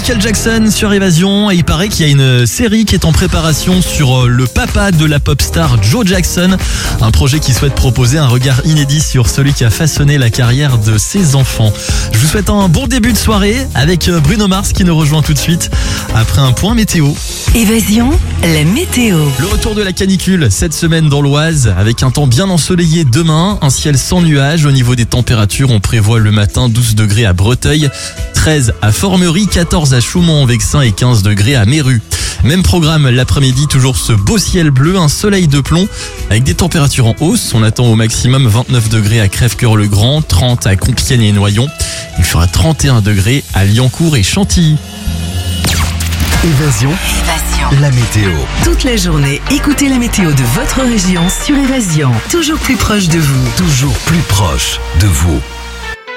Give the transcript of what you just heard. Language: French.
Michael Jackson sur Évasion et il paraît qu'il y a une série qui est en préparation sur le papa de la pop star Joe Jackson. Un projet qui souhaite proposer un regard inédit sur celui qui a façonné la carrière de ses enfants. Je vous souhaite un bon début de soirée avec Bruno Mars qui nous rejoint tout de suite après un point météo. Évasion, la météo. Le retour de la canicule cette semaine dans l'Oise avec un temps bien ensoleillé demain, un ciel sans nuages. Au niveau des températures, on prévoit le matin 12 degrés à Breteuil, 13 à Formerie, 14 à Chaumont-en-Vexin et 15 degrés à Méru. Même programme l'après-midi, toujours ce beau ciel bleu, un soleil de plomb avec des températures en hausse. On attend au maximum 29 degrés à Crèvecœur-le-Grand, 30 à Compiègne et Noyon. Il fera 31 degrés à Liancourt et Chantilly. Évasion, la météo. Toute la journée, écoutez la météo de votre région sur Évasion. Toujours plus proche de vous. Toujours plus proche de vous.